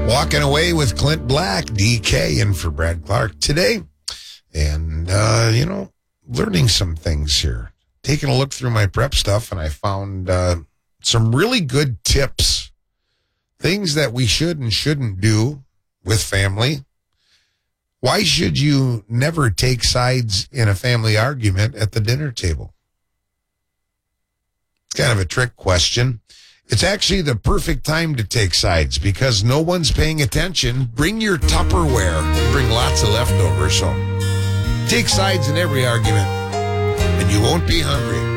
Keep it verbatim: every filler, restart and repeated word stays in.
Walking away with Clint Black, D K, in for Brad Clark today. And, uh, you know, learning some things here. Taking a look through my prep stuff, and I found uh, some really good tips. Things that we should and shouldn't do with family. Why should you never take sides in a family argument at the dinner table? It's kind of a trick question. It's actually the perfect time to take sides because no one's paying attention. Bring your Tupperware. Bring lots of leftovers. So take sides in every argument, and you won't be hungry.